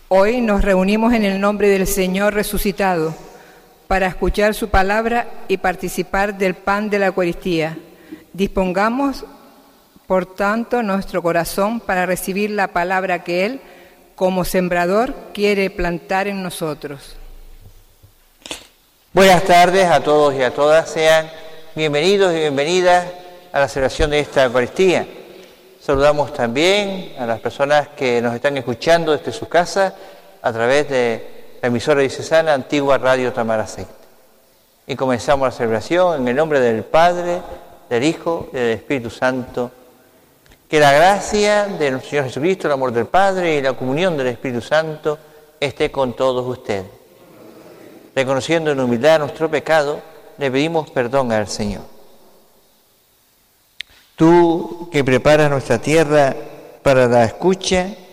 Hoy nos reunimos en el nombre del Señor resucitado para escuchar su palabra y participar del pan de la Eucaristía. Dispongamos, por tanto, nuestro corazón para recibir la palabra que Él, como sembrador, quiere plantar en nosotros. Buenas tardes a todos y a todas. Sean bienvenidos y bienvenidas a la celebración de esta Eucaristía. Saludamos también a las personas que nos están escuchando desde su casa a través de la emisora diocesana Antigua Radio Tamaracete. Y comenzamos la celebración en el nombre del Padre, del Hijo y del Espíritu Santo. Que la gracia de nuestro Señor Jesucristo, el amor del Padre y la comunión del Espíritu Santo esté con todos ustedes. Reconociendo en humildad nuestro pecado, le pedimos perdón al Señor. Tú que preparas nuestra tierra para la escucha